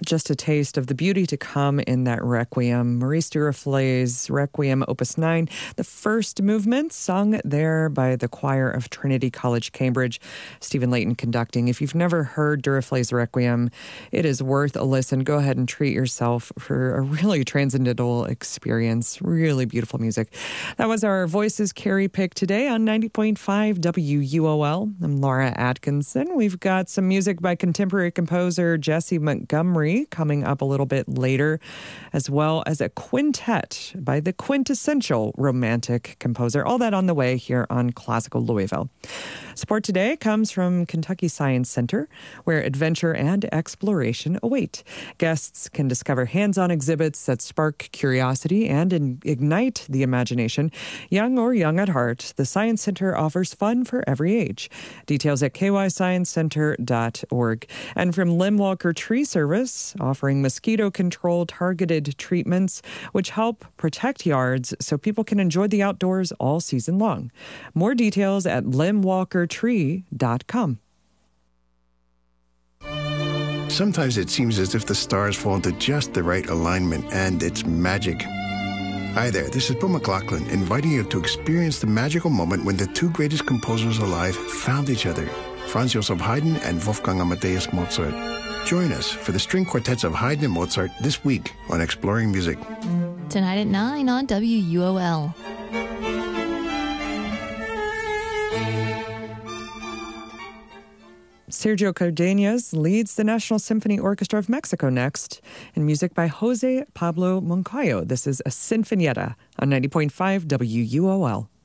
Just a taste of the beauty to come in that Requiem. Maurice Duruflé's Requiem Opus 9, the first movement, sung there by the choir of Trinity College, Cambridge. Stephen Layton conducting. If you've never heard Duruflé's Requiem, it is worth a listen. Go ahead and treat yourself for a really transcendental experience. Really beautiful music. That was our Voices Carry pick today on 90.5 WUOL. I'm Laura Atkinson. We've got some music by contemporary composer Jesse Montgomery coming up a little bit later, as well as a quintet by the quintessential romantic composer. All that on the way here on Classical Louisville. Support today comes from Kentucky Science Center, where adventure and exploration await. Guests can discover hands-on exhibits that spark curiosity and ignite the imagination. Young or young at heart, the Science Center offers fun for every age. Details at kysciencecenter.org. And from Lim Walker Tree Service, offering mosquito control targeted treatments, which help protect yards so people can enjoy the outdoors all season long. More details at limwalkertree.com. Sometimes it seems as if the stars fall into just the right alignment, and it's magic. Hi there, this is Bill McLaughlin, inviting you to experience the magical moment when the two greatest composers alive found each other, Franz Joseph Haydn and Wolfgang Amadeus Mozart. Join us for the string quartets of Haydn and Mozart this week on Exploring Music. Tonight at 9 on WUOL. Sergio Cardenas leads the National Symphony Orchestra of Mexico next, in music by Jose Pablo Moncayo. This is a Sinfonietta on 90.5 WUOL.